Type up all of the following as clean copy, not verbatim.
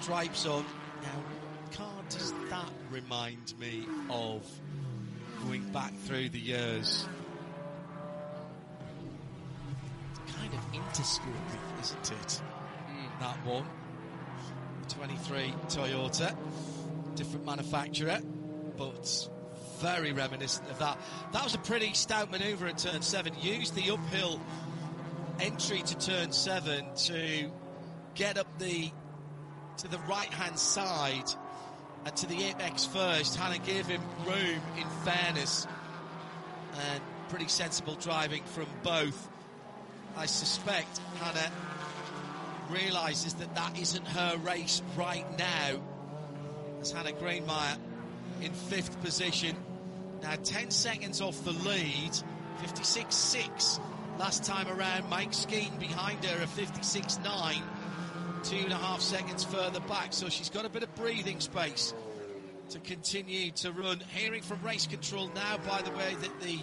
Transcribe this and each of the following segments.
stripes on. Now, what car does that remind me of going back through the years? It's kind of Interscope, isn't it? That one. 23 Toyota. Different manufacturer, but very reminiscent of that. That was a pretty stout manoeuvre at turn 7. Used the uphill entry to turn 7 to get up to the right-hand side and to the apex first. Hannah gave him room, in fairness, and pretty sensible driving from both. I suspect Hannah realises that isn't her race right now, as Hannah Greenmeyer in 5th position. Now 10 seconds off the lead, 56.6 last time around. Mike Skeen behind her at 56.9, 2.5 seconds further back, so she's got a bit of breathing space to continue to run. Hearing from race control now, by the way, that the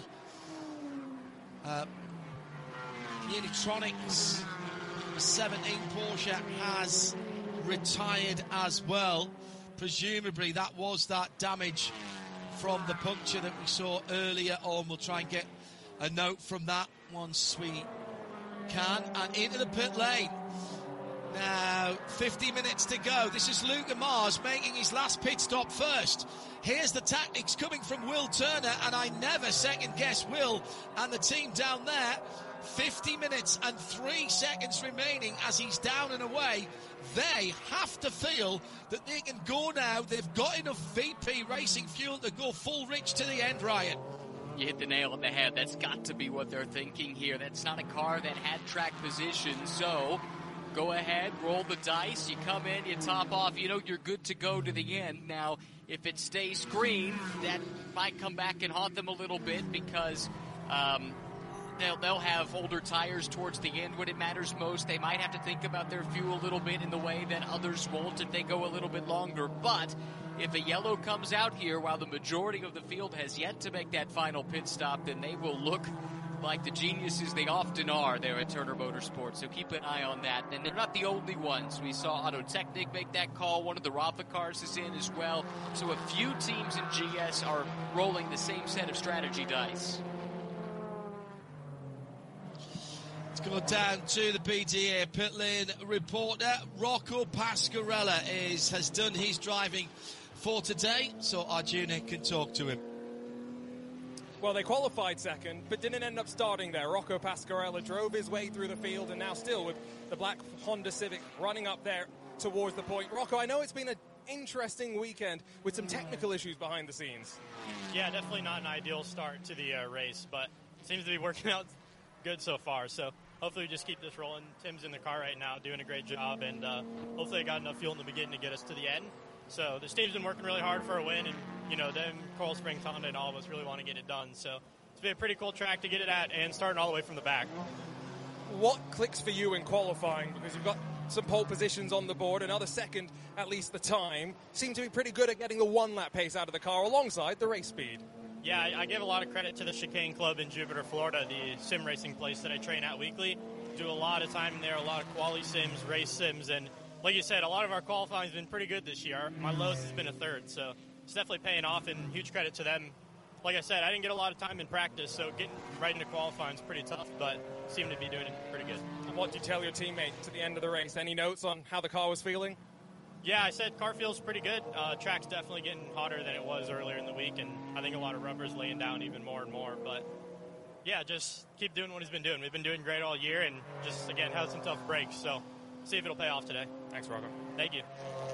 Unitronics 17 Porsche has retired as well. Presumably that was that damage from the puncture that we saw earlier on. We'll try and get a note from that once we can. And into the pit lane. Now, 50 minutes to go. This is Luca Mars making his last pit stop first. Here's the tactics coming from Will Turner, and I never second guess Will and the team down there. 50 minutes and 3 seconds remaining as he's down and away. They have to feel that they can go now. They've got enough VP Racing fuel to go full rich to the end, Ryan. You hit the nail on the head. That's got to be what they're thinking here. That's not a car that had track position, so go ahead, roll the dice. You come in, you top off, you know you're good to go to the end. Now, if it stays green, that might come back and haunt them a little bit because they'll have older tires towards the end when it matters most. They might have to think about their fuel a little bit in the way that others won't if they go a little bit longer. But if a yellow comes out here while the majority of the field has yet to make that final pit stop, then they will look like the geniuses they often are there at Turner Motorsports. So keep an eye on that. And they're not the only ones. We saw Auto Technic make that call. One of the Rafa cars is in as well. So a few teams in GS are rolling the same set of strategy dice. Let's go down to the PTA pit lane reporter. Rocco Pasquarella has done his driving for today, so Arjuna can talk to him. Well, they qualified second, but didn't end up starting there. Rocco Pasquarella drove his way through the field, and now still with the black Honda Civic running up there towards the point. Rocco, I know it's been an interesting weekend with some technical issues behind the scenes. Yeah, definitely not an ideal start to the race, but it seems to be working out good so far. So hopefully we just keep this rolling. Tim's in the car right now doing a great job, and hopefully they got enough fuel in the beginning to get us to the end. So this team's been working really hard for a win, and them, Coral Springs, Honda, and all of us really want to get it done. So it's been a pretty cool track to get it at, and starting all the way from the back. What clicks for you in qualifying? Because you've got some pole positions on the board, another second at least the time. Seem to be pretty good at getting the one-lap pace out of the car alongside the race speed. Yeah, I give a lot of credit to the Chicane Club in Jupiter, Florida, the sim racing place that I train at weekly. Do a lot of time there, a lot of quali sims, race sims, and like you said, a lot of our qualifying has been pretty good this year. My lowest has been a third, so it's definitely paying off, and huge credit to them. Like I said, I didn't get a lot of time in practice, so getting right into qualifying is pretty tough, but seem to be doing it pretty good. And what did you tell your teammates at the end of the race? Any notes on how the car was feeling? Yeah, I said car feels pretty good. Track's definitely getting hotter than it was earlier in the week, and I think a lot of rubber's laying down even more and more. But yeah, just keep doing what he's been doing. We've been doing great all year, and just, again, had some tough breaks. So see if it'll pay off today. Thanks, Rocco. Thank you.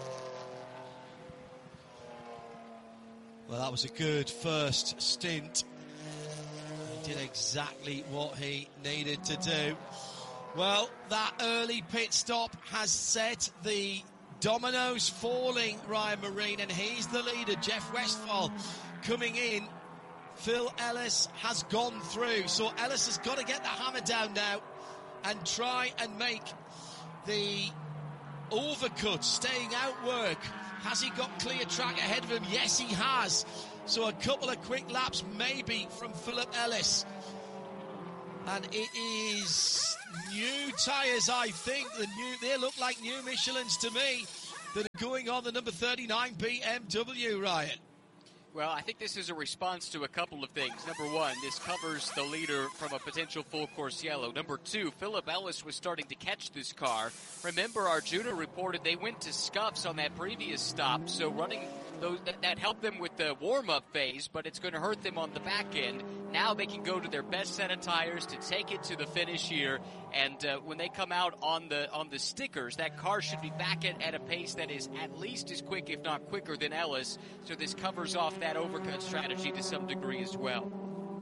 Well, that was a good first stint. He did exactly what he needed to do. Well, that early pit stop has set the dominoes falling, Ryan Marine, and he's the leader. Jeff Westphal coming in. Phil Ellis has gone through, so Ellis has got to get the hammer down now and try and make the overcut, staying out work. Has he got clear track ahead of him? Yes, he has. So a couple of quick laps maybe from Philip Ellis. And it is new tyres, I think. They look like new Michelins to me. that are going on the number 39 BMW, Ryan? Well, I think this is a response to a couple of things. Number one, this covers the leader from a potential full course yellow. Number two, Philip Ellis was starting to catch this car. Remember, Arjuna reported they went to scuffs on that previous stop, so running those that helped them with the warm-up phase, but it's going to hurt them on the back end. Now they can go to their best set of tires to take it to the finish here, and when they come out on the stickers, that car should be back at a pace that is at least as quick, if not quicker, than Ellis, so this covers off that overcut strategy to some degree as well.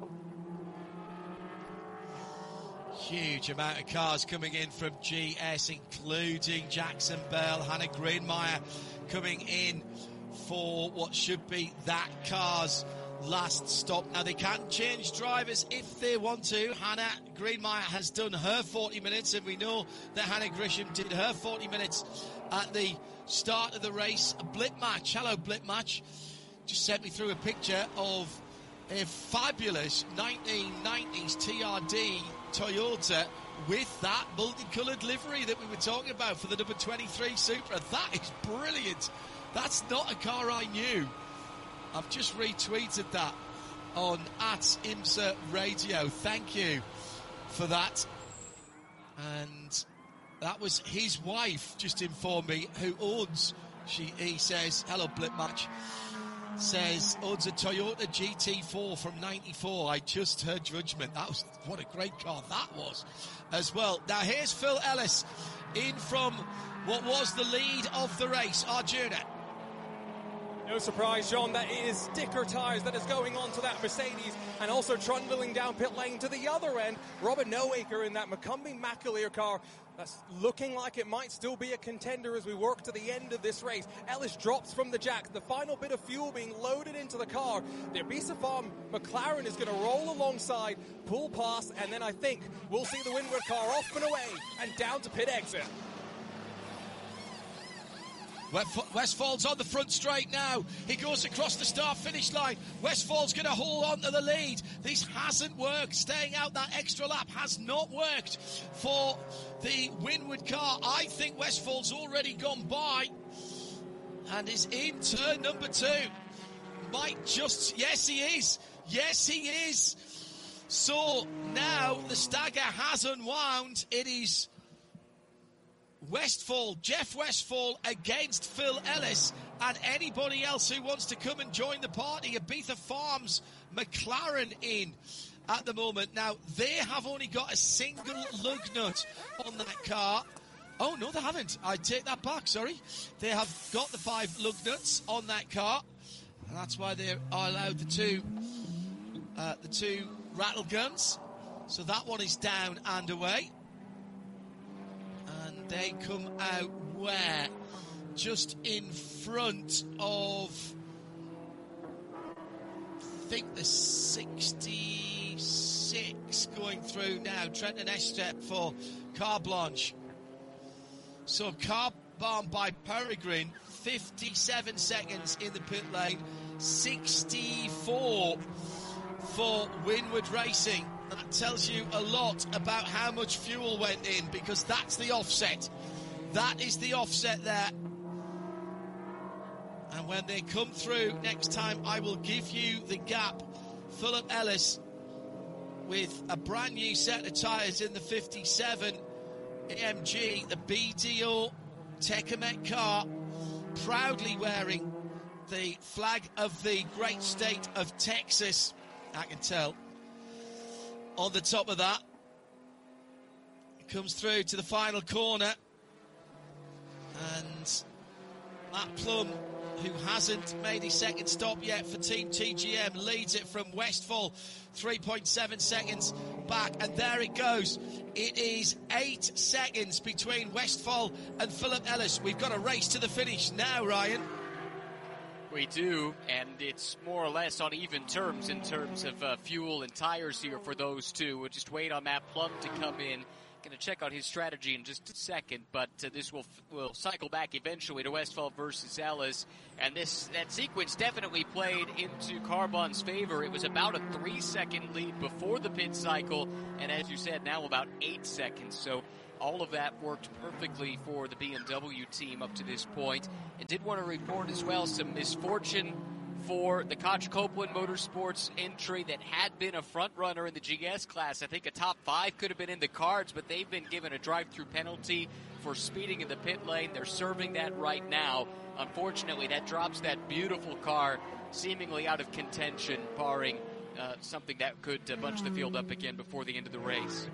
Huge amount of cars coming in from GS, including Jackson Bell, Hannah Greenmeyer coming in for what should be that car's last stop. Now, they can change drivers if they want to. Hannah Greenmeyer has done her 40 minutes, and we know that Hannah Grisham did her 40 minutes at the start of the race. A blip match. Hello, blip match. Just sent me through a picture of a fabulous 1990s TRD Toyota with that multicoloured livery that we were talking about for the number 23 Supra. That is brilliant. That's not a car I knew. I've just retweeted that on @IMSA Radio. Thank you for that. And that was his wife, just informed me, who owns, he says, hello Blip Match, says owns a Toyota GT4 from 94. I just heard judgment. That was, what a great car that was as well. Now here's Phil Ellis in from what was the lead of the race, Arjuna. No surprise, John, that it is sticker tyres that is going on to that Mercedes, and also trundling down pit lane to the other end. Robert Noaker in that McCumbee McAleer car. That's looking like it might still be a contender as we work to the end of this race. Ellis drops from the jack. The final bit of fuel being loaded into the car. The Ibiza Farm McLaren is going to roll alongside, pull past, and then I think we'll see the Windward car off and away and down to pit exit. Westfall's on the front straight now. He goes across the start-finish line. Westfall's going to hold on to the lead. This hasn't worked. Staying out that extra lap has not worked for the Windward car. I think Westfall's already gone by and is in turn number 2. Might just... Yes, he is. Yes, he is. So now the stagger has unwound. It is... Westfall, Jeff Westfall against Phil Ellis, and anybody else who wants to come and join the party. Ibiza Farms McLaren in at the moment. Now, they have only got a single lug nut on that car. Oh, no, they haven't. I take that back, sorry. They have got the 5 lug nuts on that car, and that's why they are allowed the two rattle guns. So that one is down and away. And they come out where? Just in front of, I think, the 66 going through now. Trenton Estep for Car Blanche. So Car Barn by Peregrine, 57 seconds in the pit lane, 64 for Windward Racing. That tells you a lot about how much fuel went in, because that's the offset. That is the offset there. And when they come through next time, I will give you the gap. Philip Ellis with a brand new set of tyres in the 57 AMG, the BDO Tecumseh car, proudly wearing the flag of the great state of Texas. I can tell. On the top of that, it comes through to the final corner, and Matt Plum, who hasn't made his second stop yet for Team TGM, leads it from Westfall, 3.7 seconds back, and there it goes. It is 8 seconds between Westfall and Philip Ellis. We've got a race to the finish now, Ryan. We do, and it's more or less on even terms in terms of fuel and tires here for those two. We'll just wait on Matt Plum to come in. Going to check out his strategy in just a second, but this will cycle back eventually to Westfall versus Ellis, and that sequence definitely played into Carbon's favor. It was about a 3-second lead before the pit cycle, and as you said, now about 8 seconds. So all of that worked perfectly for the BMW team up to this point. And did want to report as well some misfortune for the Koch Copeland Motorsports entry that had been a front runner in the GS class. I think a top 5 could have been in the cards, but they've been given a drive-through penalty for speeding in the pit lane. They're serving that right now. Unfortunately, that drops that beautiful car seemingly out of contention, barring something that could bunch the field up again before the end of the race.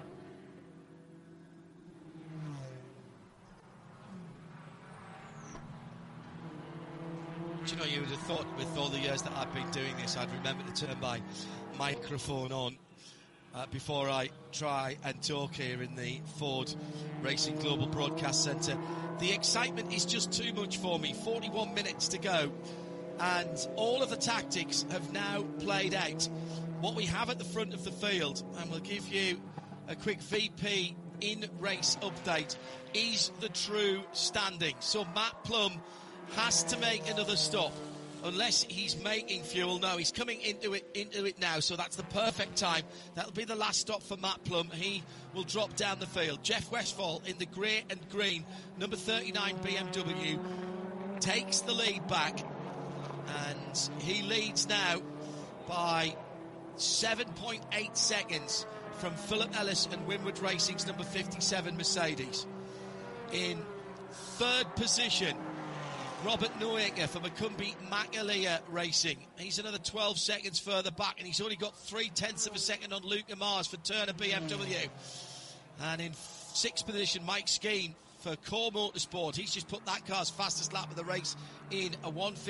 Do you know, you would have thought with all the years that I've been doing this, I'd remember to turn my microphone on before I try and talk here in the Ford Racing Global Broadcast Centre. The excitement is just too much for me. 41 minutes to go, and all of the tactics have now played out. What we have at the front of the field, and we'll give you a quick VP in-race update, is the true standing. So Matt Plum has to make another stop unless he's making fuel. No, he's coming into it now, so that's the perfect time. That'll be the last stop for Matt Plum. He will drop down the field. Jeff Westphal in the grey and green, number 39 BMW, takes the lead back, and he leads now by 7.8 seconds from Philip Ellis and Winward Racing's number 57 Mercedes. In third position, Robert Neuecker for Macumbi Macalia Racing. He's another 12 seconds further back, and he's only got 0.3 of a second on Luca Mars for Turner BMW. And in sixth position, Mike Skeen for Core Motorsport. He's just put that car's fastest lap of the race in a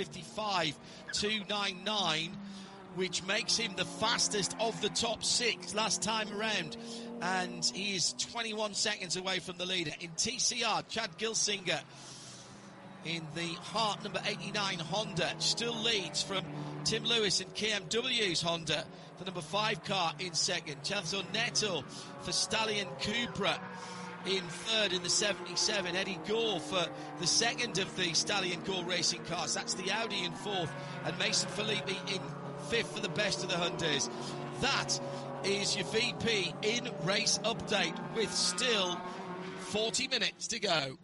1:55.299, which makes him the fastest of the top 6 last time around. And he is 21 seconds away from the leader. In TCR, Chad Gilsinger in the Hart number 89 Honda still leads from Tim Lewis in KMW's Honda, the number 5 car in second. Chavzo Neto for Stallion Cupra in third in the 77. Eddie Gore for the second of the Stallion Gore racing cars. That's the Audi in fourth. And Mason Filippi in fifth for the best of the Hyundais. That is your VP in race update with still 40 minutes to go.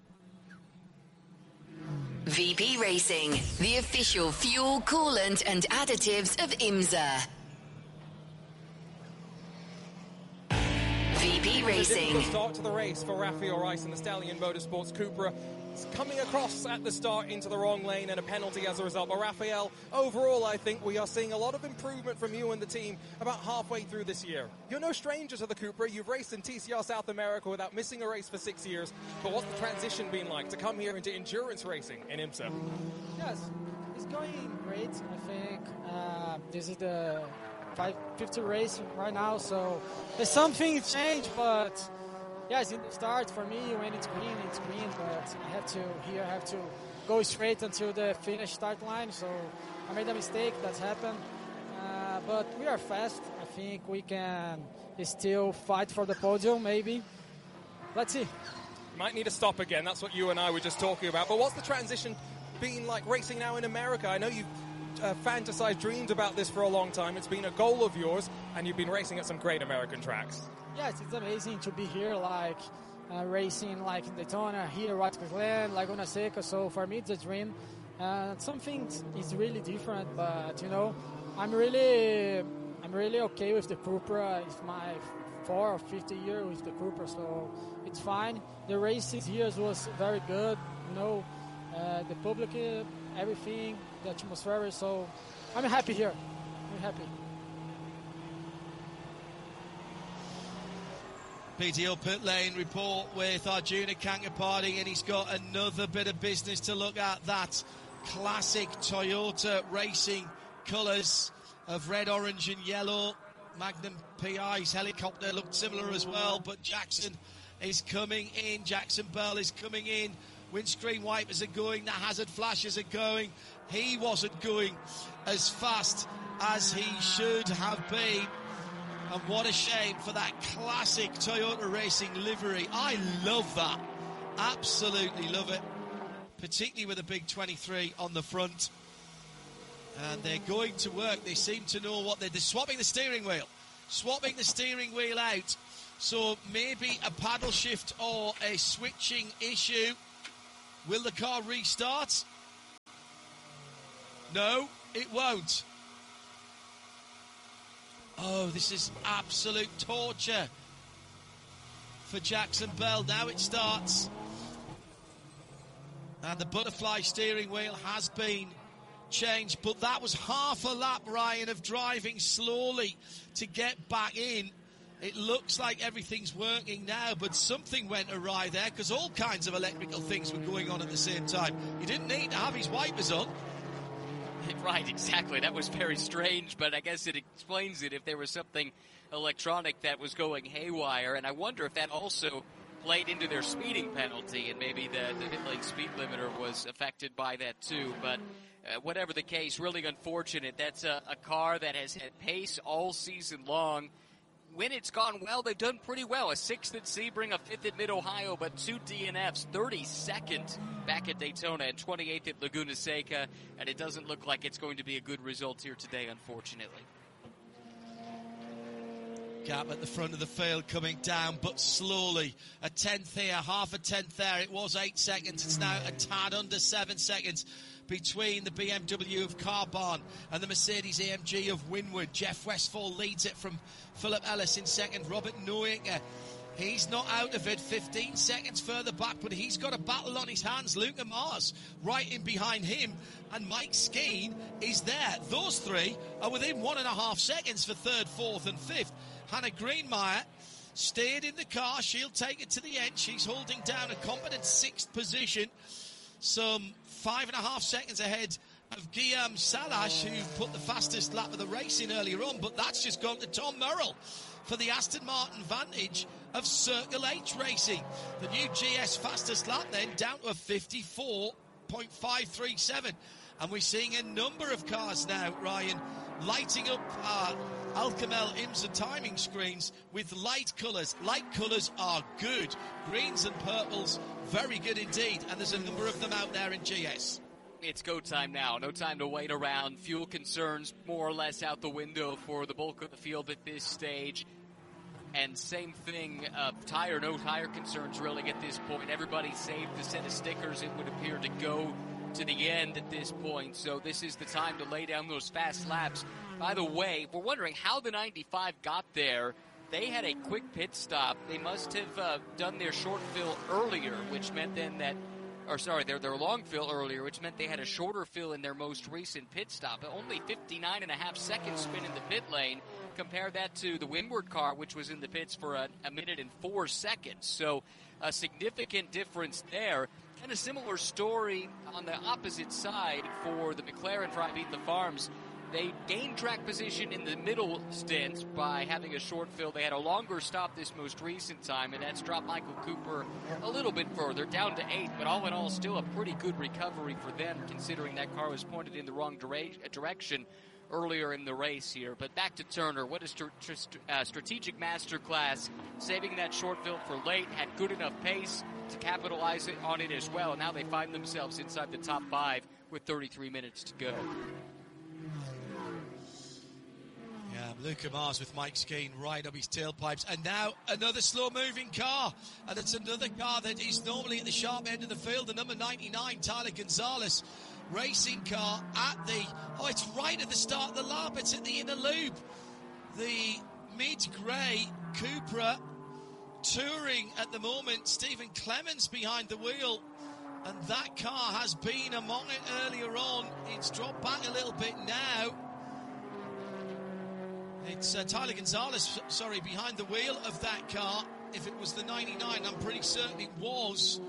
VP Racing, the official fuel, coolant and additives of IMSA. VP Racing. A start to the race for Rafael Rice and the Stallion Motorsports Cupra. It's coming across at the start into the wrong lane and a penalty as a result. But Rafael, overall, I think we are seeing a lot of improvement from you and the team about halfway through this year. You're no stranger to the Cupra. You've raced in TCR South America without missing a race for 6 years. But what's the transition been like to come here into endurance racing in IMSA? Yes, it's going great. I think this is the 550 race right now, so there's something changed, but yes, in the start for me, when it's green, but I have to go straight until the finish start line, so I made a mistake, that's happened, but we are fast. I think we can still fight for the podium, maybe. Let's see. Might need to stop again, that's what you and I were just talking about, but what's the transition been like racing now in America? I know you've fantasized, dreamed about this for a long time. It's been a goal of yours, and you've been racing at some great American tracks. Yes, it's amazing to be here, like racing like in Daytona, here, Watkins Glen, Laguna Seca. So for me, it's a dream. Something is really different, but you know, I'm really okay with the Cupra. It's my 4th or 5th year with the Cupra, so it's fine. The races here was very good. You know, the public, everything, the atmosphere. So I'm happy here. I'm happy. PTO Pit Lane report with Arjuna Kankapati, and he's got another bit of business to look at. That classic Toyota racing colours of red, orange and yellow. Magnum PI's helicopter looked similar as well, but Jackson is coming in. Jackson Bell is coming in. Windscreen wipers are going. The hazard flashes are going. He wasn't going as fast as he should have been. And what a shame for that classic Toyota Racing livery. I love that. Absolutely love it. Particularly with a big 23 on the front. And they're going to work. They seem to know what they're swapping the steering wheel. Swapping the steering wheel out So maybe a paddle shift or a switching issue. Will the car restart? No, it won't. Oh, this is absolute torture for Jackson Bell. Now it starts. And the butterfly steering wheel has been changed. But that was half a lap, Ryan, of driving slowly to get back in. It looks like everything's working now, but something went awry there because all kinds of electrical things were going on at the same time. He didn't need to have his wipers on. Right, exactly. That was very strange, but I guess it explains it if there was something electronic that was going haywire. And I wonder if that also played into their speeding penalty, and maybe the pit lane speed limiter was affected by that too. But whatever the case, really unfortunate. That's a car that has had pace all season long. When it's gone well, they've done pretty well. A 6th at Sebring, a 5th at Mid-Ohio, but 2 DNFs, 32nd back at Daytona and 28th at Laguna Seca, and it doesn't look like it's going to be a good result here today, unfortunately. Gap at the front of the field coming down, but slowly. A 10th here, half a 10th there. It was 8 seconds. It's now a tad under 7 seconds between the BMW of Carbon and the Mercedes-AMG of Winward. Jeff Westphal leads it from Philip Ellis in second. Robert Neuinger, he's not out of it, 15 seconds further back, but he's got a battle on his hands. Luca Mars right in behind him, and Mike Skeen is there. Those three are within 1.5 seconds for third, fourth and fifth. Hannah Greenmeyer stayed in the car. She'll take it to the end. She's holding down a competent 6th position, some 5.5 seconds ahead of Guillaume Salash, who put the fastest lap of the race in earlier on, but that's just gone to Tom Merrill for the Aston Martin Vantage of Circle H Racing. The new GS fastest lap then down to a 54.537. And we're seeing a number of cars now, Ryan, lighting up Alcamel IMSA timing screens with light colours. Light colours are good. Greens and purples, very good indeed. And there's a number of them out there in GS. It's go time now. No time to wait around. Fuel concerns more or less out the window for the bulk of the field at this stage. And same thing, no tire concerns really at this point. Everybody saved the set of stickers, it would appear, to go to the end at this point. So this is the time to lay down those fast laps. By the way, we're wondering how the 95 got there. They had a quick pit stop. They must have done their short fill earlier, which meant then that, their long fill earlier, which meant they had a shorter fill in their most recent pit stop. Only 59.5 seconds spin in the pit lane. Compare that to the Winward car, which was in the pits for a minute and 4 seconds. So a significant difference there. And a similar story on the opposite side for the McLaren driving the Farms. They gained track position in the middle stint by having a short fill. They had a longer stop this most recent time, and that's dropped Michael Cooper a little bit further, down to 8th. But all in all, still a pretty good recovery for them, considering that car was pointed in the wrong direction earlier in the race here. But back to Turner. What a strategic masterclass, saving that short fill for late, had good enough pace to capitalize on it as well. And now they find themselves inside the top 5 with 33 minutes to go. Yeah, Luca Mars with Mike Skeen right up his tailpipes. And now another slow-moving car. And it's another car that is normally at the sharp end of the field. The number 99, Tyler Gonzalez, racing car it's right at the start of the lap. It's at the inner loop. The mid-grey Cupra touring at the moment. Stephen Clemens behind the wheel. And that car has been among it earlier on. It's dropped back a little bit now. It's Tyler Gonzalez, behind the wheel of that car. If it was the 99, I'm pretty certain it was.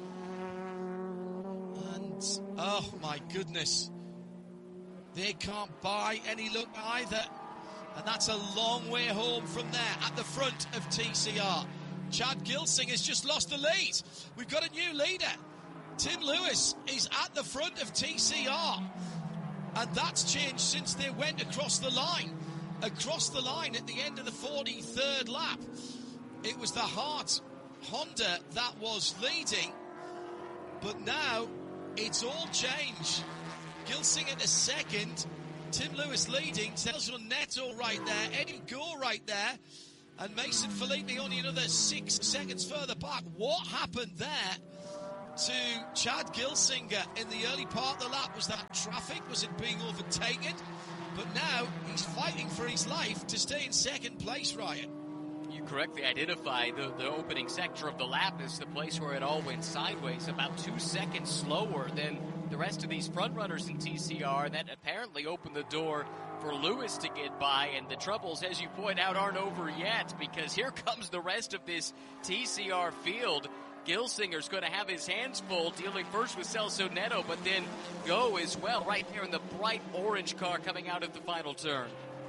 And, oh my goodness, they can't buy any look either. And that's a long way home from there at the front of TCR. Chad Gilsing has just lost the lead. We've got a new leader. Tim Lewis is at the front of TCR. And that's changed since they went across the line. Across the line at the end of the 43rd lap. It was the Hart Honda that was leading, but now it's all changed. Gilsing in a second, Tim Lewis leading, Sergio Neto right there, Eddie Gore right there, And Mason Filippi only another 6 seconds further back. What happened there to Chad Gilsinger in the early part of the lap? Was that traffic? Was it being overtaken? But now he's fighting for his life to stay in second place, Ryan. You correctly identify the opening sector of the lap as the place where it all went sideways, about 2 seconds slower than the rest of these front runners in TCR. That apparently opened the door for Lewis to get by, and the troubles, as you point out, aren't over yet, because here comes the rest of this TCR field. Gilsinger's going to have his hands full, dealing first with Celso Neto, but then Go as well, right there in the bright orange car coming out of the final turn.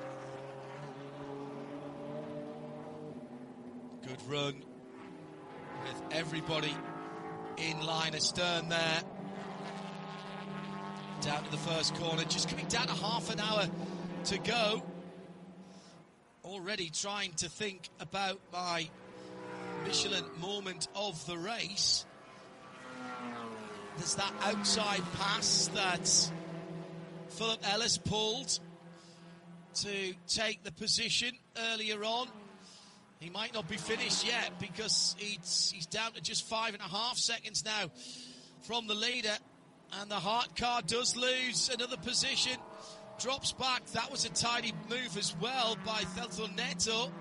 Good run with everybody in line astern there. Down to the first corner, just coming down to half an hour to go. Already trying to think about my Michelin moment of the race. There's that outside pass that Philip Ellis pulled to take the position earlier on. He might not be finished yet because he's down to just 5.5 seconds now from the leader. And the Hart car does lose another position. Drops back. That was a tidy move as well by Celso Neto.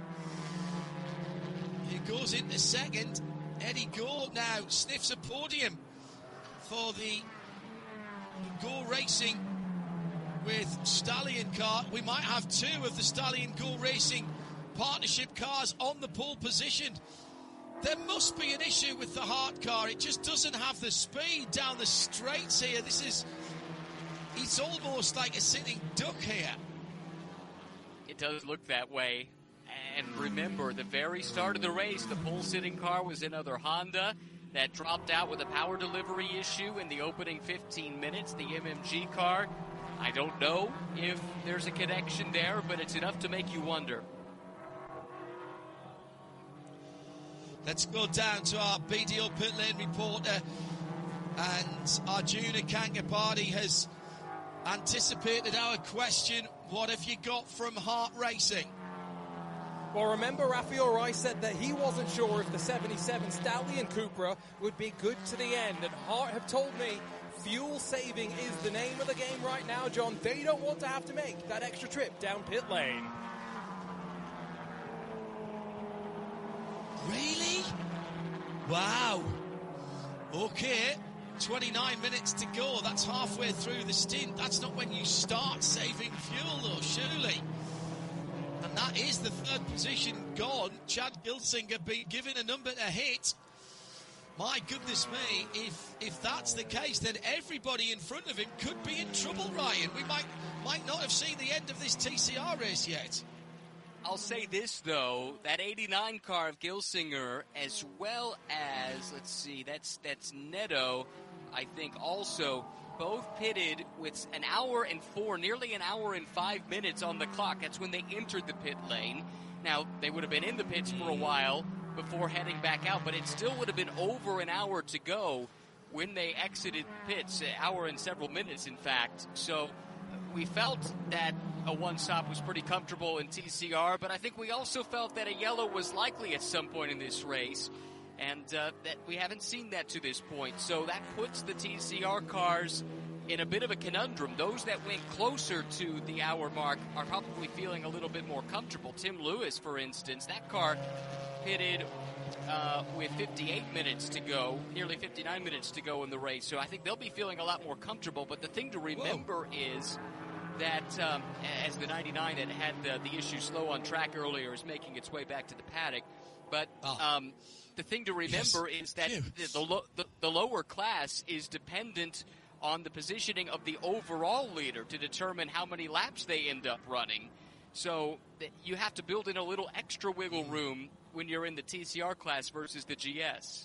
He goes into second. Eddie Gore now sniffs a podium for the Gore Racing with Stallion car. We might have 2 of the Stallion Gore Racing partnership cars on the pole position. There must be an issue with the Hart car. It just doesn't have the speed down the straights here. It's almost like a sitting duck here. It does look that way. And remember, the very start of the race, the pole-sitting car was another Honda that dropped out with a power delivery issue in the opening 15 minutes, the MMG car. I don't know if there's a connection there, but it's enough to make you wonder. Let's go down to our BDO pit lane reporter, and Arjuna Kankapati has anticipated our question. What have you got from Hart Racing? Well, remember, Rafael Rice said that he wasn't sure if the 77 Stallion Cupra would be good to the end, and Hart have told me fuel saving is the name of the game right now, John. They don't want to have to make that extra trip down pit lane. Really? Wow. Okay, 29 minutes to go. That's halfway through the stint. That's not when you start saving fuel, though, surely. And that is the third position gone. Chad Gilsinger being given a number to hit. My goodness me, if that's the case, then everybody in front of him could be in trouble, Ryan. We might not have seen the end of this TCR race yet. I'll say this, though, that 89 car of Gilsinger, as well as, let's see, that's Neto, I think also, both pitted with an hour and 4, nearly an hour and 5 minutes on the clock. That's when they entered the pit lane. Now, they would have been in the pits for a while before heading back out, but it still would have been over an hour to go when they exited pits, an hour and several minutes, in fact. So we felt that a one-stop was pretty comfortable in TCR, but I think we also felt that a yellow was likely at some point in this race, and that we haven't seen that to this point. So that puts the TCR cars in a bit of a conundrum. Those that went closer to the hour mark are probably feeling a little bit more comfortable. Tim Lewis, for instance, that car pitted with 58 minutes to go, nearly 59 minutes to go in the race. So I think they'll be feeling a lot more comfortable. But the thing to remember is that as the 99 that had the issue slow on track earlier is making its way back to the paddock. But the thing to remember is that the lower class is dependent on the positioning of the overall leader to determine how many laps they end up running. So you have to build in a little extra wiggle room when you're in the TCR class versus the GS.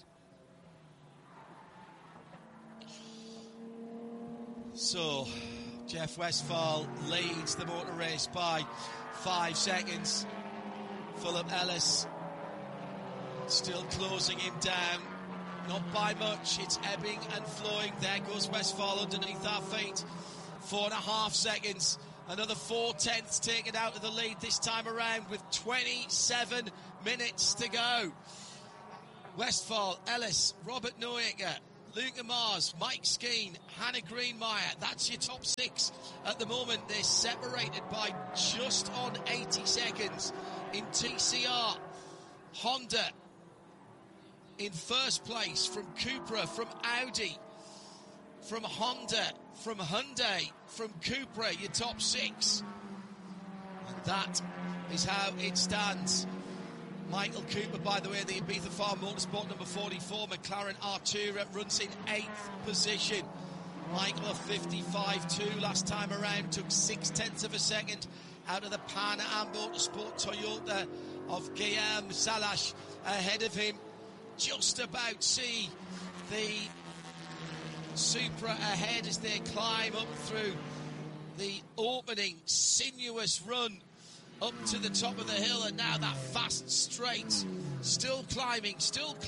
So Jeff Westphal leads the motor race by 5 seconds. Philip Ellis still closing him down, not by much. It's ebbing and flowing. There goes Westphal underneath our feet. 4.5 seconds Another 4/10 taken out of the lead this time around with 27 minutes to go. Westphal, Ellis, Robert Neuecker, Luca Mars, Mike Skeen, Hannah Greenmeyer. That's your top 6 at the moment. They're separated by just on 80 seconds. In TCR, Honda in first place, from Cupra, from Audi, from Honda, from Hyundai, from Cupra, your top 6. And that is how it stands. Michael Cooper, by the way, the Ibiza Farm Motorsport number 44, McLaren Artura, runs in 8th position. Michael, 55.2 last time around, took 0.6 of a second out of the Pan Am Motorsport Toyota of Guillaume Salash. Ahead of him, just about see the Supra ahead as they climb up through the opening sinuous run up to the top of the hill, and now that fast straight, still climbing,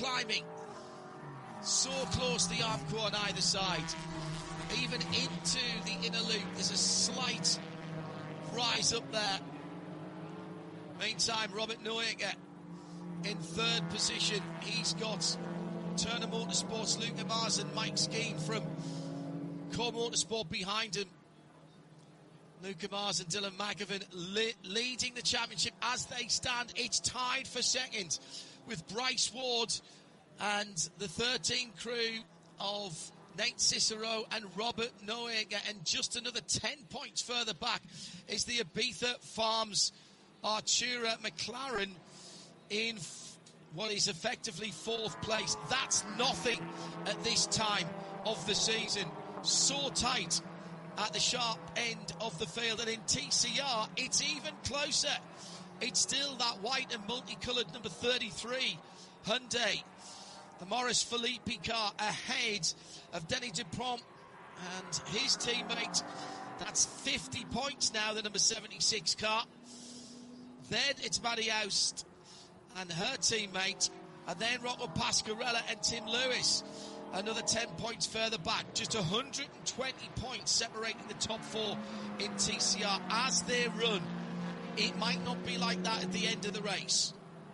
so close to the Armco on either side, even into the inner loop. There's a slight rise up there. Meantime, Robert Neuecker in 3rd position. He's got Turner Motorsports, Luca Mars and Mike Skeen from Core Motorsport behind him. Luca Mars and Dylan McGavin leading the championship as they stand. It's tied for second with Bryce Ward and the 13 crew of Nate Cicero and Robert Neuecker, and just another 10 points further back is the Ibiza Farms Artura McLaren in what is effectively 4th place. That's nothing at this time of the season. So tight at the sharp end of the field, and in TCR it's even closer. It's still that white and multicoloured number 33 Hyundai, the Maurice Philippi car, ahead of Denny Dupont and his teammate. That's 50 points now, the number 76 car. Then it's Maddie Oust and her teammate, and then Rocco Pasquarella and Tim Lewis. Another 10 points further back. Just 120 points separating the top 4 in TCR as they run. It might not be like that at the end of the race.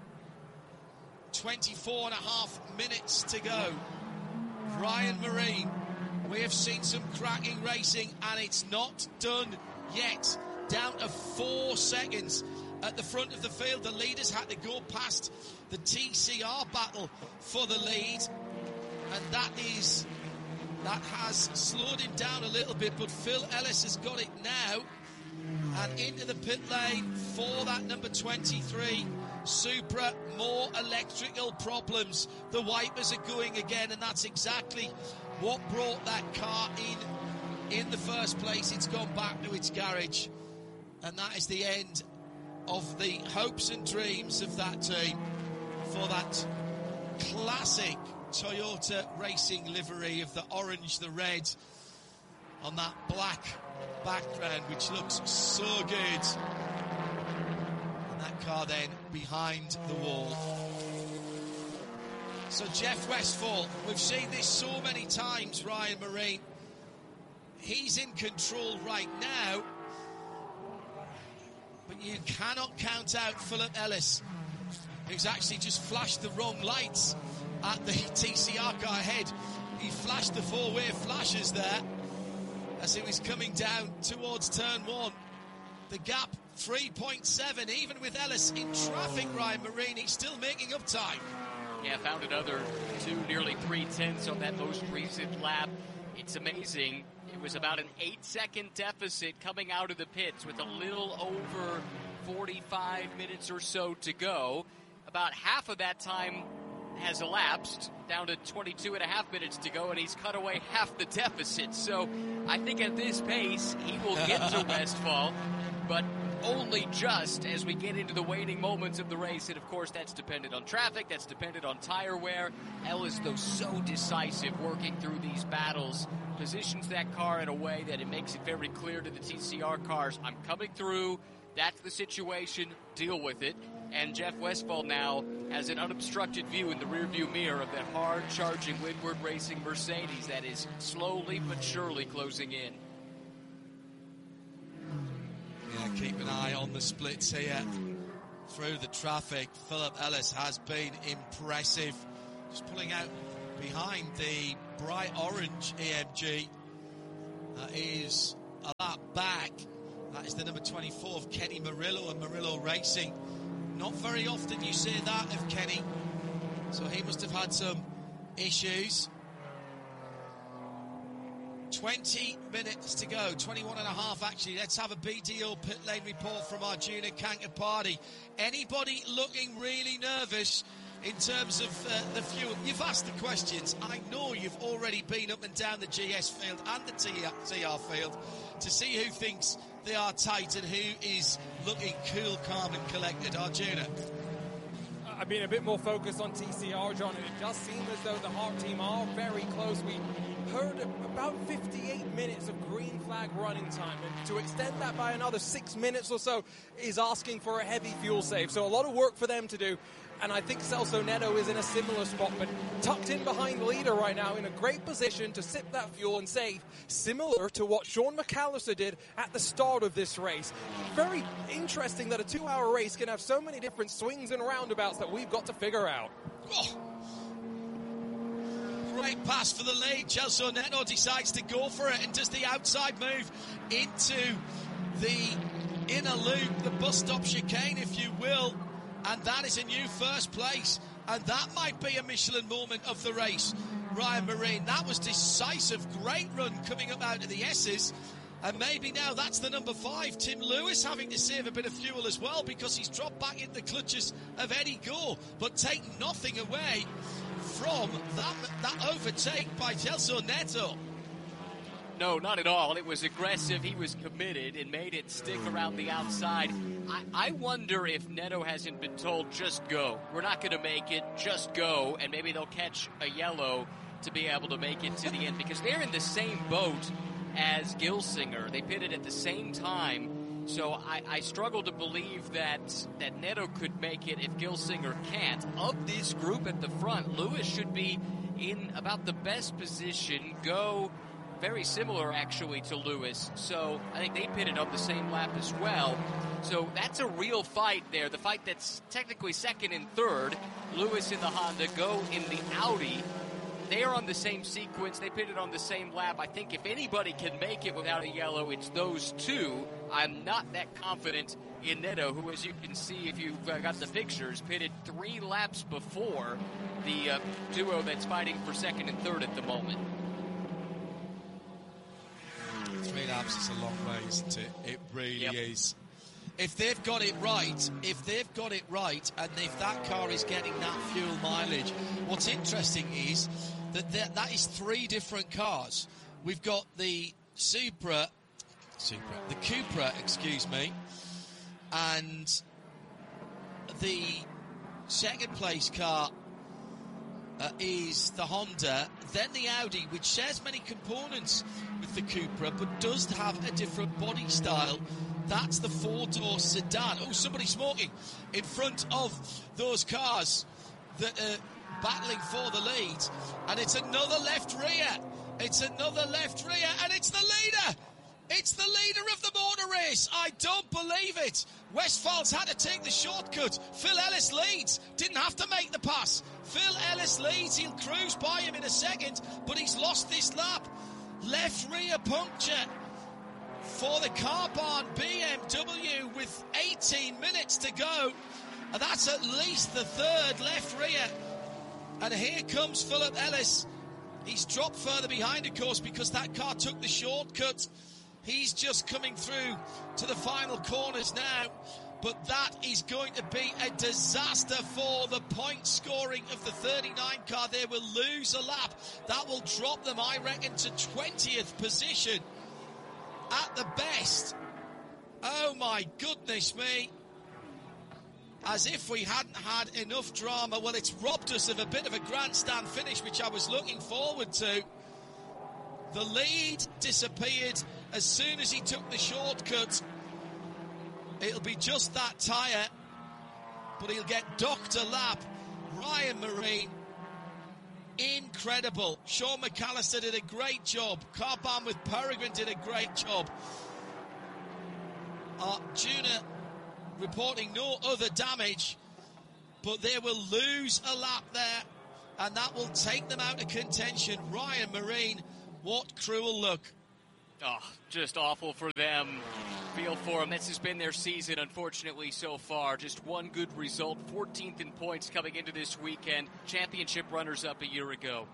24.5 minutes to go. Ryan Marine, we have seen some cracking racing, and it's not done yet. Down to 4 seconds at the front of the field. The leaders had to go past the TCR battle for the lead, and that has slowed him down a little bit, but Phil Ellis has got it now, and into the pit lane for that number 23 Supra. More electrical problems. The wipers are going again, and that's exactly what brought that car in the first place. It's gone back to its garage, and that is the end of the hopes and dreams of that team for that classic Toyota racing livery of the orange, the red on that black background, which looks so good. And that car then behind the wall. So Jeff Westphal, we've seen this so many times, Ryan Marine. He's in control right now, but you cannot count out Philip Ellis, who's actually just flashed the wrong lights at the TCR car ahead. He flashed the 4-way flashes there as he was coming down towards turn 1. The gap 3.7, even with Ellis in traffic. Ryan Marine, he's still making up time. Yeah, found another 2, nearly 3/10 on that most recent lap. It's amazing. It was about an 8-second deficit coming out of the pits with a little over 45 minutes or so to go. About half of that time has elapsed, down to 22 and a half minutes to go, and he's cut away half the deficit. So I think at this pace, he will get to Westphal, but only just as we get into the waning moments of the race. And of course, that's dependent on traffic, that's dependent on tire wear. Ellis, though, so decisive working through these battles, positions that car in a way that it makes it very clear to the TCR cars, I'm coming through, that's the situation, deal with it. And Jeff Westphal now has an unobstructed view in the rearview mirror of that hard-charging Windward Racing Mercedes that is slowly but surely closing in. keep an eye on the splits here through the traffic. Philip Ellis has been impressive. Just pulling out behind the bright orange AMG. That is a lap back. That is the number 24 of Kenny Murillo and Murillo Racing. Not very often you see that of Kenny. So he must have had some issues. 20 minutes to go, 21 and a half actually. Let's have a BDO pit lane report from Arjuna Kankapati. Anybody looking really nervous in terms of the fuel? You've asked the questions. I know you've already been up and down the GS field and the TR field to see who thinks they are tight and who is looking cool, calm and collected. Arjuna. I've been a bit more focused on TCR, John, and it does seem as though the Hart team are very close. We heard about 58 minutes of green flag running time, and to extend that by another 6 minutes or so is asking for a heavy fuel save. So a lot of work for them to do, and I think Celso Neto is in a similar spot, but tucked in behind the leader right now in a great position to sip that fuel and save, similar to what Sean McAllister did at the start of this race. Very interesting that a 2-hour race can have so many different swings and roundabouts that we've got to figure out. Oh. Great pass for the lead. Celso Neto decides to go for it and does the outside move into the inner loop, the bus stop chicane, if you will. And that is a new first place. And that might be a Michelin moment of the race. Ryan Marine, that was decisive. Great run coming up out of the S's. And maybe now that's the number 5, Tim Lewis, having to save a bit of fuel as well because he's dropped back in the clutches of Eddie Gore. But take nothing away from that overtake by Celso Neto. No, not at all. It was aggressive. He was committed and made it stick around the outside. I wonder if Neto hasn't been told, just go. We're not going to make it. Just go. And maybe they'll catch a yellow to be able to make it to the end, because they're in the same boat as Gilsinger. They pitted at the same time. So I struggle to believe that Neto could make it if Gilsinger can't. Of this group at the front, Lewis should be in about the best position. Go very similar, actually, to Lewis. So I think they pitted up the same lap as well. So that's a real fight there. The fight that's technically second and third. Lewis in the Honda, Go in the Audi. They are on the same sequence. They pitted on the same lap. I think if anybody can make it without a yellow, it's those two. I'm not that confident in Neto, who, as you can see if you've got the pictures, pitted 3 laps before the duo that's fighting for second and third at the moment. 3 laps is a long way, isn't it? It really is. If they've got it right, and if that car is getting that fuel mileage, what's interesting is that is 3 different cars. We've got the Cupra, and the second place car is the Honda, then the Audi, which shares many components with the Cupra, but does have a different body style. That's the 4-door sedan. Oh, somebody smoking in front of those cars that are battling for the lead. And it's another left rear. And it's the leader. It's the leader of the motor race. I don't believe it. Westphal's had to take the shortcut. Phil Ellis leads. Didn't have to make the pass. Phil Ellis leads. He'll cruise by him in a second, but he's lost this lap. Left rear puncture for the Carbahn BMW with 18 minutes to go. And that's at least the 3rd left rear. And here comes Philip Ellis. He's dropped further behind, of course, because that car took the shortcut. He's just coming through to the final corners now. But that is going to be a disaster for the point scoring of the 39 car. They will lose a lap. That will drop them, I reckon, to 20th position at the best. Oh my goodness me. As if we hadn't had enough drama. Well, it's robbed us of a bit of a grandstand finish, which I was looking forward to. The lead disappeared as soon as he took the shortcut. It'll be just that tyre, but he'll get docked a lap. Ryan Marine, incredible. Sean McAllister did a great job. Carbahn with Peregrine did a great job. Arjuna reporting no other damage, but they will lose a lap there, and that will take them out of contention. Ryan Marine, what cruel luck. Oh, just awful for them. Feel for them. This has been their season, unfortunately, so far. Just one good result, 14th in points coming into this weekend. Championship runners-up a year ago.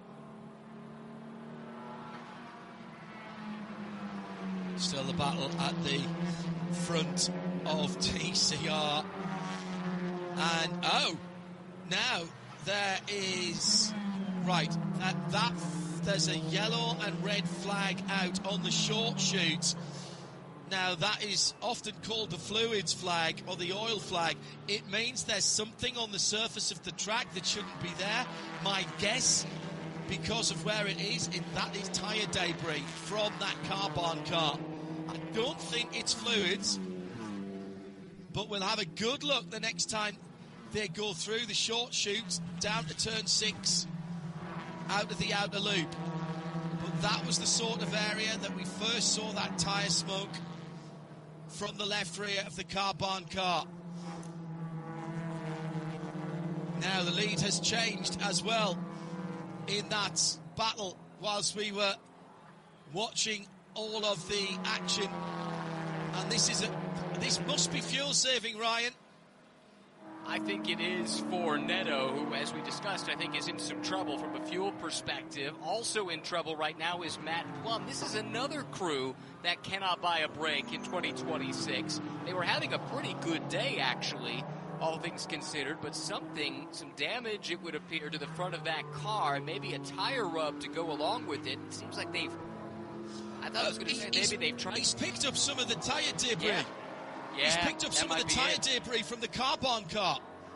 Still the battle at the front of TCR. And, now there is... Right, there's a yellow and red flag out on the short chute. Now, that is often called the fluids flag or the oil flag. It means there's something on the surface of the track that shouldn't be there. My guess, because of where it is, that is tyre debris from that carbon car. I don't think it's fluids, but we'll have a good look the next time they go through the short chute down to turn 6 out of the outer loop. But that was the sort of area that we first saw that tyre smoke from the left rear of the carbon car. Now the lead has changed as well in that battle whilst we were watching all of the action. And this must be fuel saving, Ryan. I think it is for Neto, who, as we discussed, I think is in some trouble from a fuel perspective. Also in trouble right now is Matt Plum. This is another crew that cannot buy a break in 2026. They were having a pretty good day, actually, all things considered, but some damage, it would appear, to the front of that car, and maybe a tire rub to go along with it. It seems like I thought I was going to say maybe they've tried. He's picked up some of the tyre debris. Yeah. He's picked up some of the tyre debris from the carbon car.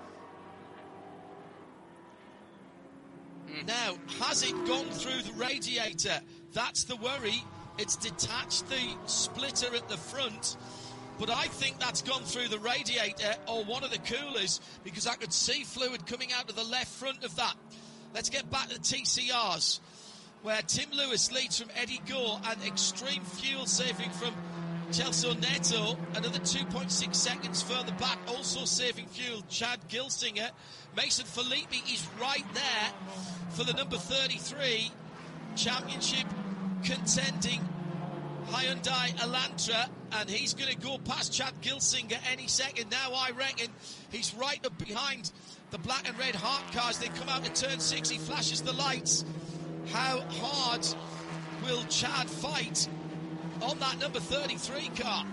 Now, has it gone through the radiator? That's the worry. It's detached the splitter at the front, but I think that's gone through the radiator or one of the coolers, because I could see fluid coming out of the left front of that. Let's get back to the TCRs, where Tim Lewis leads from Eddie Gore and extreme fuel saving from Celso Neto. Another 2.6 seconds further back, also saving fuel, Chad Gilsinger. Mason Filippi is right there for the number 33 championship contending Hyundai Elantra, and he's going to go past Chad Gilsinger any second now. I reckon he's right up behind the black and red Hart cars. They come out to turn 6, he flashes the lights. How hard will Chad fight on that number 33 car?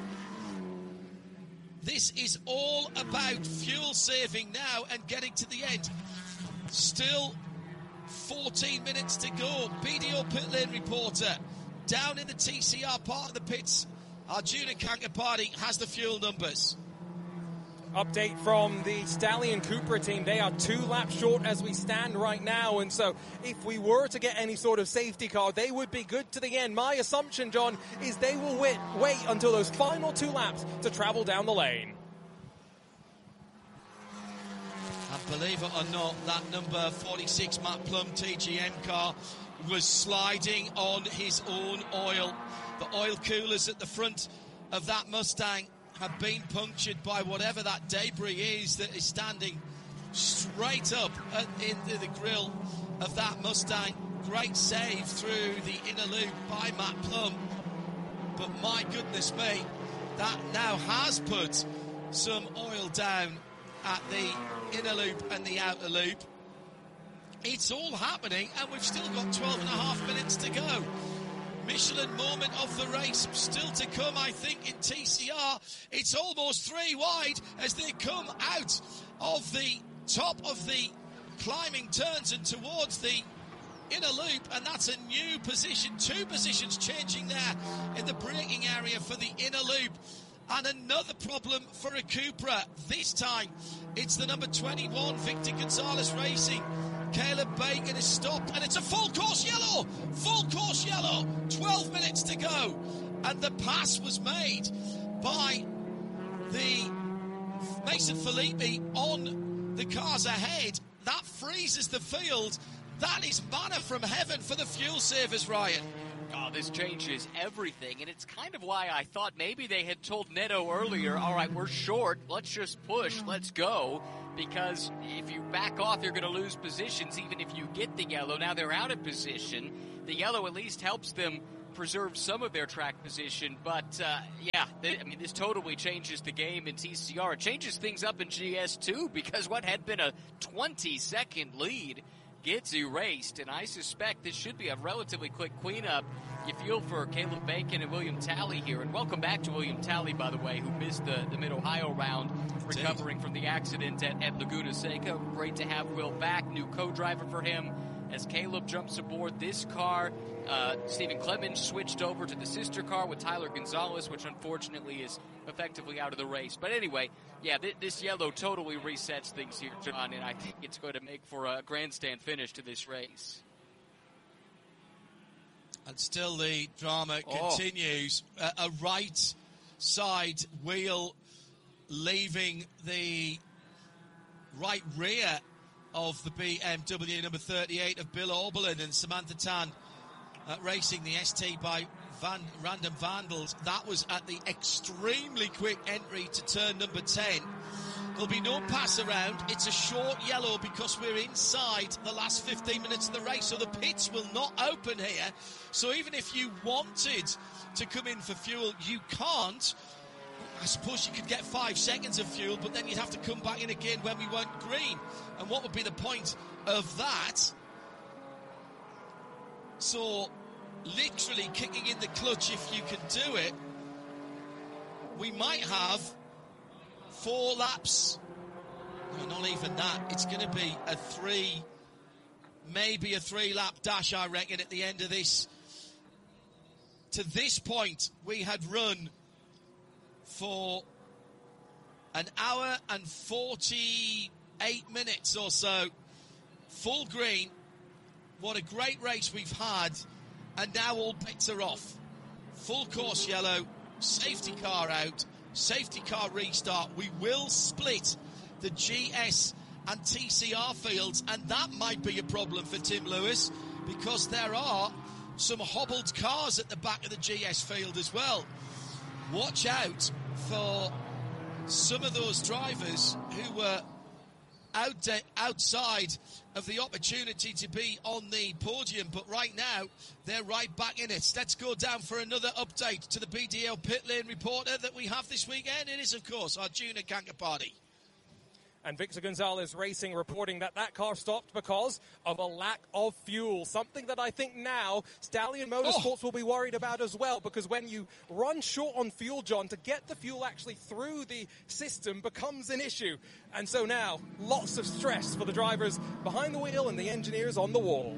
This is all about fuel saving now and getting to the end. Still 14 minutes to go. BDO pit lane reporter down in the TCR part of the pits. Arjuna Kankapati has the fuel numbers. Update from the Stallion Cupra team. They are 2 laps short as we stand right now, and so if we were to get any sort of safety car, they would be good to the end. My assumption, John, is they will wait until those final 2 laps to travel down the lane. And believe it or not, that number 46 Matt Plum TGM car was sliding on his own oil. The oil coolers at the front of that Mustang have been punctured by whatever that debris is that is standing straight up into the grille of that Mustang. Great save through the inner loop by Matt Plum. But my goodness me, that now has put some oil down at the inner loop and the outer loop. It's all happening, and we've still got 12 and a half minutes to go. Michelin moment of the race still to come, I think, in TCR. It's almost 3 wide as they come out of the top of the climbing turns and towards the inner loop, and that's a new position. 2 positions changing there in the braking area for the inner loop. And another problem for a Cupra. This time, it's the number 21, Victor Gonzalez Racing. Caleb Bacon is stopped, and it's a full course yellow. Full course yellow. 12 minutes to go. And the pass was made by the Mason Filippi on the cars ahead. That freezes the field. That is manna from heaven for the fuel savers, Ryan. Oh, this changes everything, and it's kind of why I thought maybe they had told Neto earlier, all right, we're short, let's just push, let's go, because if you back off, you're going to lose positions, even if you get the yellow. Now they're out of position. The yellow at least helps them preserve some of their track position, but this totally changes the game in TCR. It changes things up in GS too, because what had been a 20-second lead gets erased, and I suspect this should be a relatively quick cleanup. You feel for Caleb Bacon and William Talley here, and welcome back to William Talley, by the way, who missed the Mid-Ohio round, recovering from the accident at Laguna Seca. Great to have Will back, new co-driver for him. As Caleb jumps aboard this car, Stephen Clemens switched over to the sister car with Tyler Gonzalez, which unfortunately is effectively out of the race. But anyway, yeah, this yellow totally resets things here, John, and I think it's going to make for a grandstand finish to this race. And still the drama continues. A right side wheel leaving the right rear of the BMW number 38 of Bill Oberlin, and Samantha Tan racing the ST by Random Vandals. That was at the extremely quick entry to turn number 10. There'll be no pass around. It's a short yellow because we're inside the last 15 minutes of the race, so the pits will not open here. So even if you wanted to come in for fuel, you can't. I suppose you could get 5 seconds of fuel, but then you'd have to come back in again when we weren't green. And what would be the point of that? So, literally kicking in the clutch, if you can do it, we might have 4 laps. No, not even that. It's going to be maybe a 3-lap dash, I reckon, at the end of this. To this point, we had run for an hour and 48 minutes or so, full green. What a great race we've had, and now all bets are off. Full course yellow, safety car out, safety car restart. We will split the GS and TCR fields, and that might be a problem for Tim Lewis, because there are some hobbled cars at the back of the GS field as well. Watch out for some of those drivers who were outside of the opportunity to be on the podium, but right now they're right back in it. Let's go down for another update to the BDL pit lane reporter that we have this weekend. It is, of course, Arjuna Kankapati. And Victor Gonzalez Racing reporting that car stopped because of a lack of fuel. Something that I think now Stallion Motorsports will be worried about as well, because when you run short on fuel, John, to get the fuel actually through the system becomes an issue. And so now, lots of stress for the drivers behind the wheel and the engineers on the wall.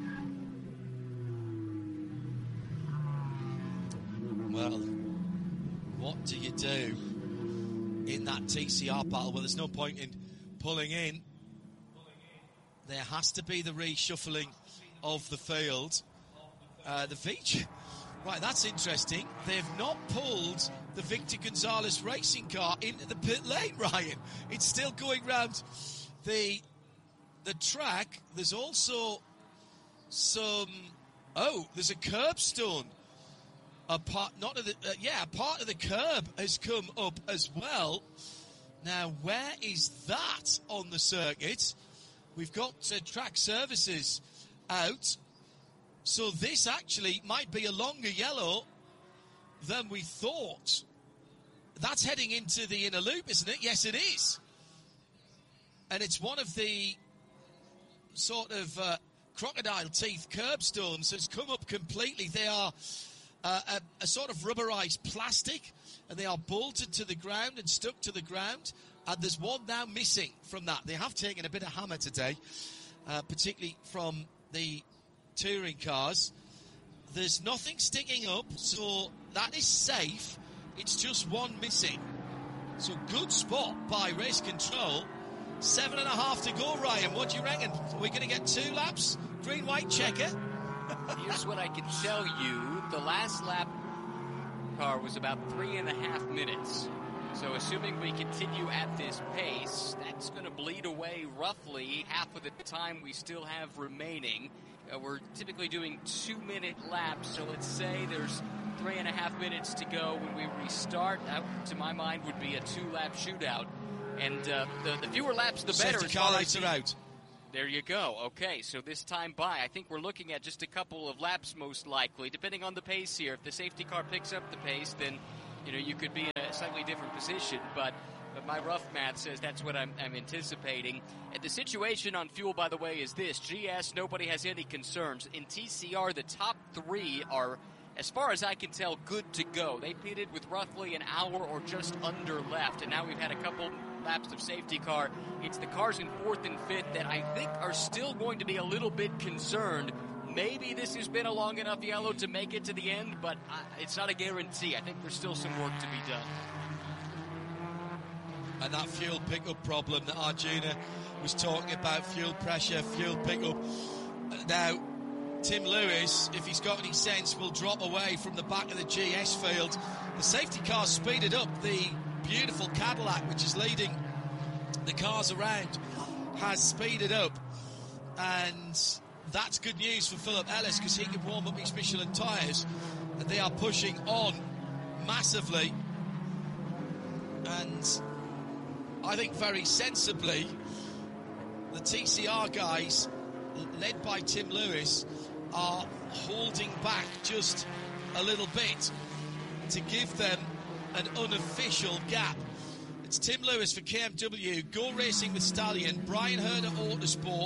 Well, what do you do in that TCR battle? Well, there's no point in pulling in. There has to be the reshuffling of the field. The feature. Right, that's interesting. They've not pulled the Victor Gonzalez racing car into the pit lane, Ryan. It's still going round the track. There's also some... there's a curbstone. A part of the curb has come up as well. Now, where is that on the circuit? We've got track services out. So this actually might be a longer yellow than we thought. That's heading into the inner loop, isn't it? Yes, it is. And it's one of the sort of crocodile teeth curbstones has come up completely. They are a sort of rubberized plastic, and they are bolted to the ground and stuck to the ground, and there's one now missing from that. They have taken a bit of hammer today, particularly from the touring cars. There's nothing sticking up, so that is safe. It's just one missing. So good spot by race control. 7.5 to go, Ryan. What do you reckon? Are we going to get 2 laps? Green, white checker? Here's what I can tell you. The last lap car was about 3.5 minutes. So assuming we continue at this pace, that's going to bleed away roughly half of the time we still have remaining. we're typically doing 2-minute laps, so let's say there's 3.5 minutes to go when we restart. That, to my mind, would be a 2-lap shootout. And the fewer laps, the better. Safety car lights are out. There you go. Okay, so this time by, I think we're looking at just a couple of laps most likely, depending on the pace here. If the safety car picks up the pace, then you could be in a slightly different position. But my rough math says that's what I'm anticipating. And the situation on fuel, by the way, is this. GS, nobody has any concerns. In TCR, the top 3 are, as far as I can tell, good to go. They pitted with roughly an hour or just under left, and now we've had a couple laps of safety car. It's the cars in 4th and 5th that I think are still going to be a little bit concerned. Maybe this has been a long enough yellow to make it to the end, but it's not a guarantee. I think there's still some work to be done. And that fuel pickup problem that Arjuna was talking about, fuel pressure, fuel pickup. Now, Tim Lewis, if he's got any sense, will drop away from the back of the GS field. The safety car speeded up. The beautiful Cadillac, which is leading the cars around, has speeded up. And that's good news for Philip Ellis, because he can warm up his Michelin tyres. And they are pushing on massively. And I think very sensibly, the TCR guys, led by Tim Lewis, are holding back just a little bit to give them an unofficial gap. It's Tim Lewis for KMW, Go Racing with Stallion, Brian Herder Autosport.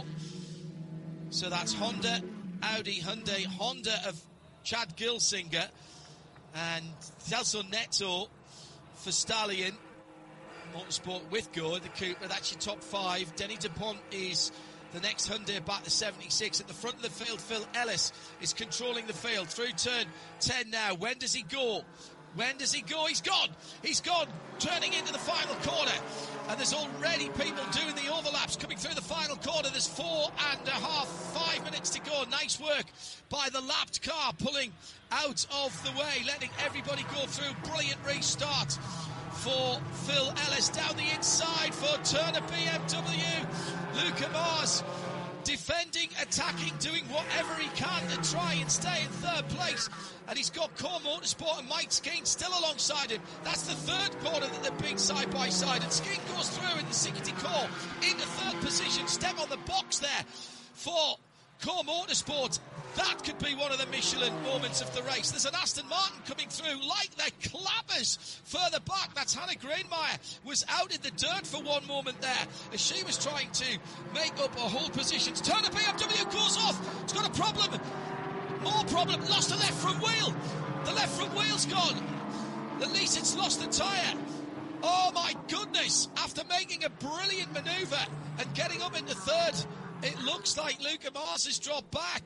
So that's Honda, Audi, Hyundai, Honda of Chad Gilsinger, and Celso Neto for Stallion Motorsport with Go, the Cooper. That's your top 5. Denny DuPont is the next Hyundai back to 76. At the front of the field, Phil Ellis is controlling the field through turn 10 now. When does he go? When does he go? He's gone. He's gone. Turning into the final corner. And there's already people doing the overlaps coming through the final corner. There's 5 minutes to go. Nice work by the lapped car, pulling out of the way, letting everybody go through. Brilliant restart for Phil Ellis. Down the inside for Turner BMW. Luca Mars defending, attacking, doing whatever he can to try and stay in 3rd place. And he's got Core Motorsport and Mike Skeen still alongside him. That's the 3rd corner that they're big side by side. And Skeen goes through in the 60 Core into 3rd position. Step on the box there for Core Motorsport. That could be one of the Michelin moments of the race. There's an Aston Martin coming through like they're clappers further back. That's Hannah Greenmeyer, was out in the dirt for one moment there as she was trying to make up her whole positions. Turner BMW goes off. It's got a problem. More problem. Lost the left front wheel. The left front wheel's gone. At least it's lost the tyre. Oh my goodness. After making a brilliant manoeuvre and getting up into 3rd, it looks like Luca Mars has dropped back.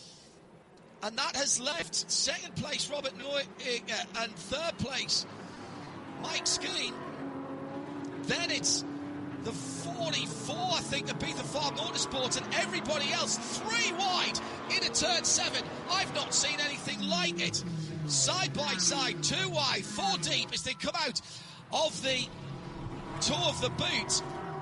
And that has left 2nd place Robert Neuegger and 3rd place Mike Skeen. Then it's the 44, I think, of Beether Farm Motorsports, and everybody else 3 wide into turn 7. I've not seen anything like it. Side by side, 2 wide, 4 deep as they come out of the toe of the boot.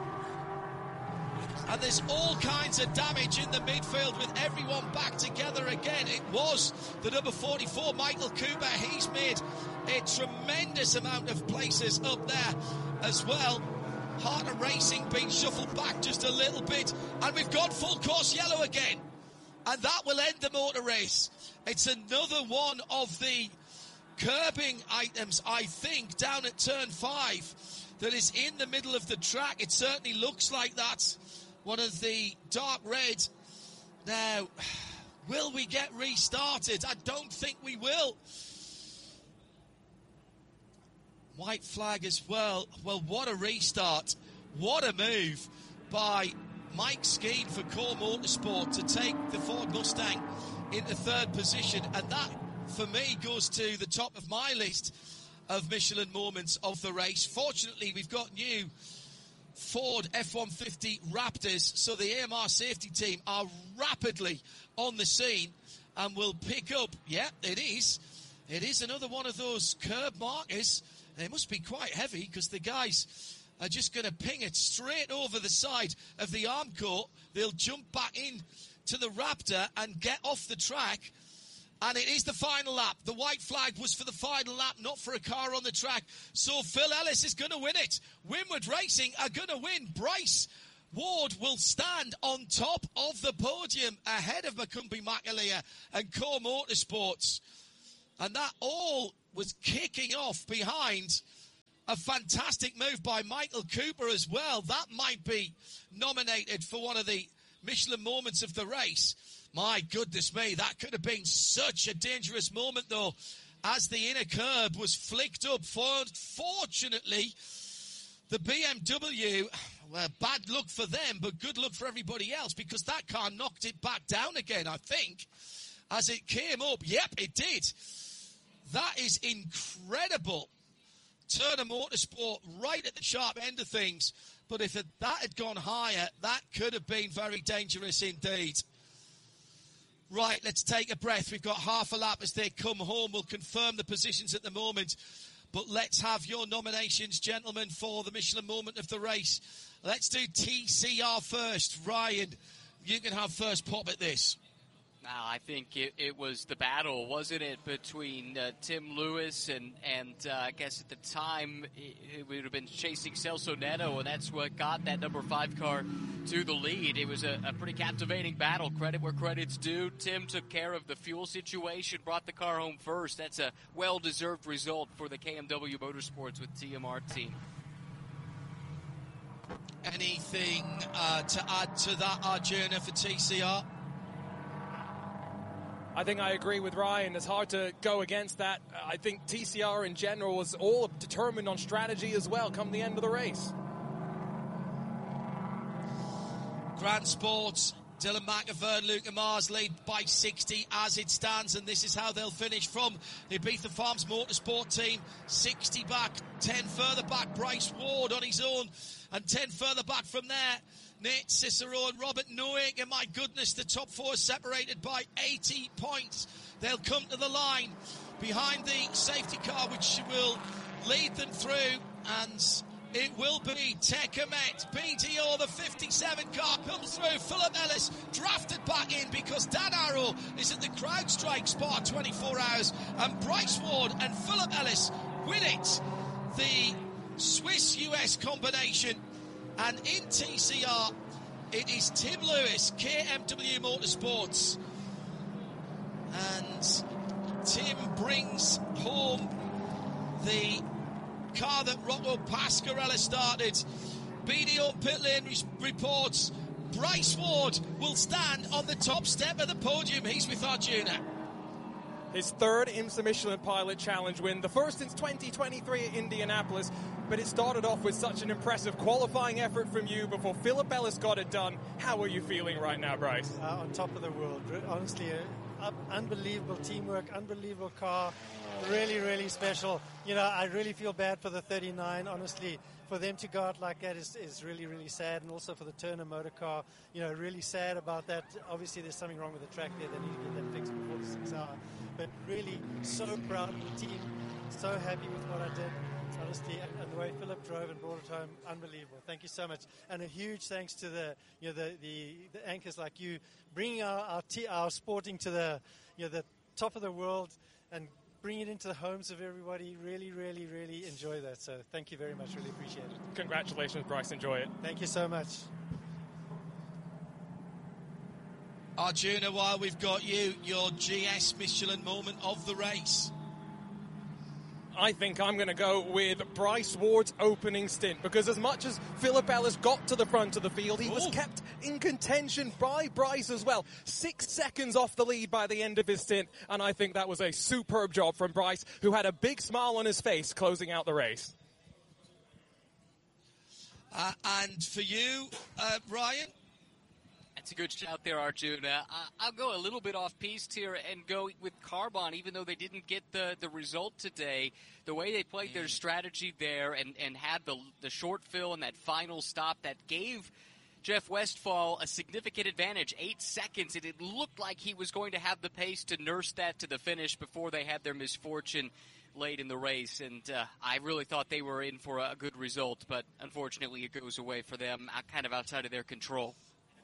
And there's all kinds of damage in the midfield with everyone back together again. It was the number 44, Michael Cooper. He's made a tremendous amount of places up there as well. Harter Racing being shuffled back just a little bit. And we've got full course yellow again. And that will end the motor race. It's another one of the curbing items, I think, down at turn 5 that is in the middle of the track. It certainly looks like that. One of the dark red. Now, will we get restarted? I don't think we will. White flag as well. Well, what a restart. What a move by Mike Skeen for Core Motorsport to take the Ford Mustang into 3rd position. And that, for me, goes to the top of my list of Michelin moments of the race. Fortunately, we've got new Ford F-150 Raptors, so the AMR safety team are rapidly on the scene and will pick up, it is another one of those curb markers. They must be quite heavy because the guys are just going to ping it straight over the side of the Armco. They'll jump back in to the Raptor and get off the track. And it is the final lap. The white flag was for the final lap, not for a car on the track. So Phil Ellis is going to win it. Winward Racing are going to win. Bryce Ward will stand on top of the podium ahead of Macumbi Makalia and Core Motorsports. And that all was kicking off behind a fantastic move by Michael Cooper as well. That might be nominated for one of the Michelin moments of the race. My goodness me, that could have been such a dangerous moment, though, as the inner curb was flicked up. Fortunately, the BMW, well, bad luck for them, but good luck for everybody else, because that car knocked it back down again, I think, as it came up. Yep, it did. That is incredible. Turner Motorsport right at the sharp end of things. But if that had gone higher, that could have been very dangerous indeed. Right, let's take a breath. We've got half a lap as they come home. We'll confirm the positions at the moment. But let's have your nominations, gentlemen, for the Michelin moment of the race. Let's do TCR first. Ryan, you can have first pop at this. Now, I think it was the battle, wasn't it, between Tim Lewis and I guess at the time it would have been chasing Celso Neto, and that's what got that number 5 car to the lead. It was a pretty captivating battle. Credit where credit's due. Tim took care of the fuel situation, brought the car home first. That's a well-deserved result for the KMW Motorsports with TMR team. Anything to add to that, Arjuna, for TCR? I think I agree with Ryan. It's hard to go against that. I think TCR in general was all determined on strategy as well come the end of the race. Grand Sports, Dylan McAvern, Luca Mars lead by 60 as it stands, and this is how they'll finish from Ibiza Farms Motorsport team. 60 back, 10 further back, Bryce Ward on his own, and 10 further back from there, Nate Cicero and Robert Noack. And my goodness, the top 4 separated by 80 points. They'll come to the line behind the safety car, which will lead them through, and it will be Tekamet. BDO, the 57 car, comes through. Philip Ellis drafted back in because Dan Arrow is at the CrowdStrike spot 24 hours. And Bryce Ward and Philip Ellis win it. The Swiss-US combination. And in TCR, it is Tim Lewis, KMW Motorsports. And Tim brings home the car that Rocco Pasquarella started. BDO pit lane reports Bryce Ward will stand on the top step of the podium. He's with Arjuna. His third IMSA Michelin Pilot Challenge win, the first since 2023 at Indianapolis, but it started off with such an impressive qualifying effort from you before Philip Ellis got it done. How are you feeling right now, Bryce? On top of the world, honestly, unbelievable teamwork, unbelievable car, really, really special. You know, I really feel bad for the 39, honestly. For them to go out like that is really, really sad, and also for the Turner motor car, you know, really sad about that. Obviously, there's something wrong with the track there. They need to get that fixed before the 6 hour. But really, so proud of the team, so happy with what I did, honestly, and the way Philip drove and brought it home, unbelievable. Thank you so much, and a huge thanks to the anchors like you, bringing our sporting to the top of the world and bring it into the homes of everybody. Really, really, really enjoy that. So thank you very much. Really appreciate it. Congratulations, Bryce. Enjoy it. Thank you so much. Arjuna, while we've got you, your GS Michelin moment of the race. I think I'm going to go with Bryce Ward's opening stint, because as much as Philip Ellis got to the front of the field, he was kept in contention by Bryce as well. 6 seconds off the lead by the end of his stint, and I think that was a superb job from Bryce, who had a big smile on his face closing out the race. And for you, Ryan? That's a good shout there, Arjuna. I'll go a little bit off-piste here and go with Carbon, even though they didn't get the result today. The way they played their strategy there and had the short fill and that final stop, that gave Jeff Westphal a significant advantage, 8 seconds, and it looked like he was going to have the pace to nurse that to the finish before they had their misfortune late in the race, and I really thought they were in for a good result, but unfortunately it goes away for them, kind of outside of their control.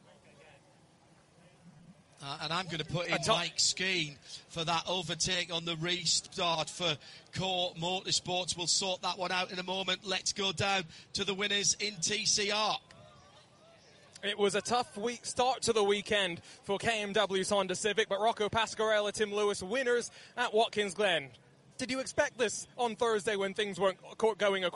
And I'm going to put in Mike Skeen for that overtake on the restart for Core Motorsports. We'll sort that one out in a moment. Let's go down to the winners in TCR. It was a tough start to the weekend for KMW's Honda Civic, but Rocco Pasquarella, Tim Lewis, winners at Watkins Glen. Did you expect this on Thursday when things weren't going according